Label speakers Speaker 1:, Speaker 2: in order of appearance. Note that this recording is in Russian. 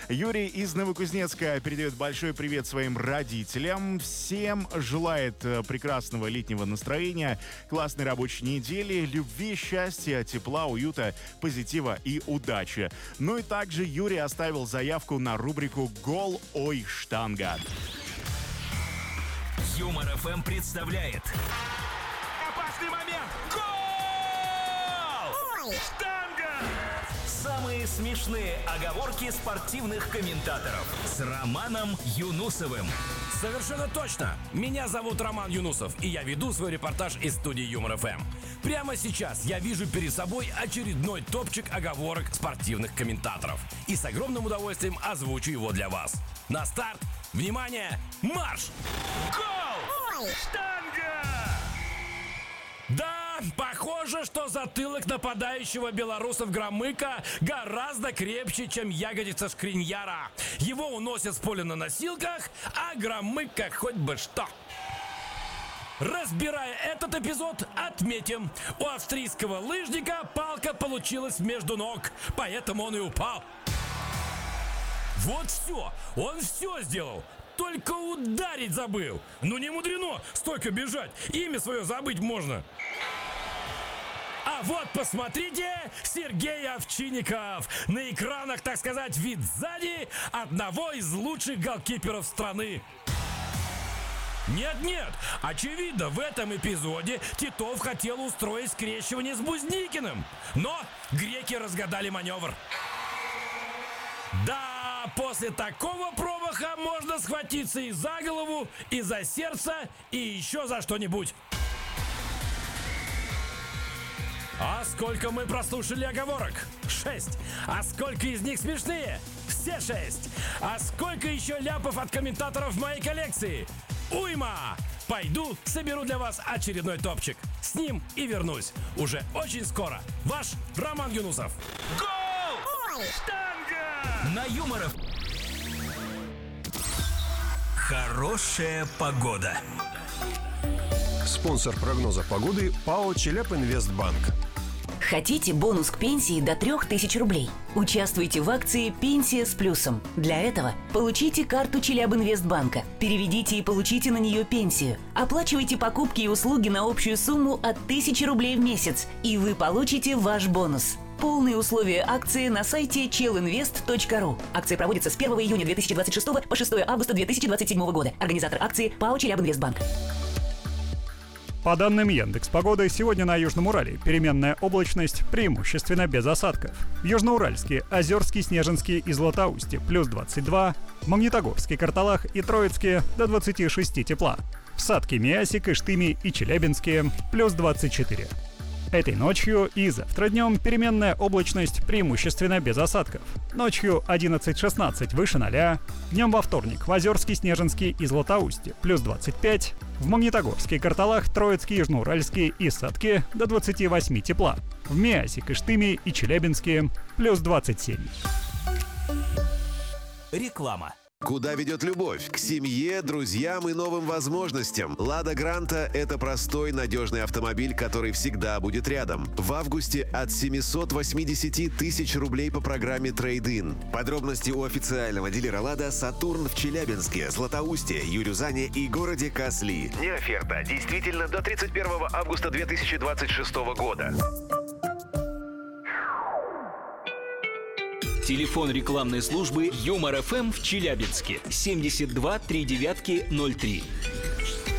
Speaker 1: Юрий из Новокузнецка передает большой привет своим родителям. Всем желает прекрасного летнего настроения, классной рабочей недели, любви, счастья, тепла, уюта, позитива и удачи. Ну и также Юрий оставил заявку на рубрику «Гол, ой, штанга».
Speaker 2: Юмор ФМ представляет опасный момент. Гол! Ой! Штанга! Самые смешные оговорки спортивных комментаторов с Романом Юнусовым.
Speaker 3: Совершенно точно. Меня зовут Роман Юнусов, и я веду свой репортаж из студии Юмор ФМ. Прямо сейчас я вижу перед собой очередной топчик оговорок спортивных комментаторов. И с огромным удовольствием озвучу его для вас. На старт. Внимание! Марш!
Speaker 2: Гол! Ой! Штанга!
Speaker 3: Да, похоже, что затылок нападающего белорусов Громыка гораздо крепче, чем ягодица Шкриньяра. Его уносят с поля на носилках, а Громыка хоть бы что. Разбирая этот эпизод, отметим, у австрийского лыжника палка получилась между ног, поэтому он и упал. Вот все, он все сделал. Только ударить забыл. Ну не мудрено, столько бежать. Имя свое забыть можно. А вот посмотрите, Сергей Овчинников. На экранах, так сказать, вид сзади одного из лучших голкиперов страны. Нет, очевидно, в этом эпизоде Титов хотел устроить скрещивание с Бузникиным. Но греки разгадали маневр. Да, после такого промаха можно схватиться и за голову, и за сердце, и еще за что-нибудь. А сколько мы прослушали оговорок? 6. А сколько из них смешные? Все 6. А сколько еще ляпов от комментаторов в моей коллекции? Уйма! Пойду, соберу для вас очередной топчик. С ним и вернусь. Уже очень скоро. Ваш Роман Юнусов.
Speaker 2: Гол! Ой! Штанга! На Юмор ФМ. Хорошая погода.
Speaker 4: Спонсор прогноза погоды ПАО «Челябинвестбанк».
Speaker 5: Хотите бонус к пенсии до 3000 рублей? Участвуйте в акции «Пенсия с плюсом». Для этого получите карту Челябинвестбанка, переведите и получите на нее пенсию. Оплачивайте покупки и услуги на общую сумму от 1000 рублей в месяц, и вы получите ваш бонус. Полные условия акции на сайте chelinvest.ru. Акция проводится с 1 июня 2026 по 6 августа 2027 года. Организатор акции ПАО «Челябинвестбанк».
Speaker 6: По данным Яндекс.Погоды, сегодня на Южном Урале переменная облачность, преимущественно без осадков. В Южноуральске, Озерске, Снежинске и Златоусте плюс 22, в Магнитогорске, Карталах и Троицке до 26 тепла. В Сатке, Миасе, Кыштыме и Челябинске плюс 24. Этой ночью и завтра днем переменная облачность, преимущественно без осадков. Ночью 11-16 выше 0, днем во вторник в Озерске, Снежинске и Златоусте плюс 25, в Магнитогорске, Карталах, Троицке, Южноуральске и Сатке до 28 тепла, в Миасе, Кыштыме и Челябинске плюс 27.
Speaker 2: Реклама.
Speaker 7: Куда ведет любовь? К семье, друзьям и новым возможностям. «Лада Гранта» — это простой, надежный автомобиль, который всегда будет рядом. В августе от 780 тысяч рублей по программе «Трейд-ин». Подробности у официального дилера «Лада» «Сатурн» в Челябинске, Златоусте, Юрюзане и городе Касли. Не оферта. Действительно до 31 августа 2026 года.
Speaker 2: Телефон рекламной службы Юмор ФМ в Челябинске 72 39 03.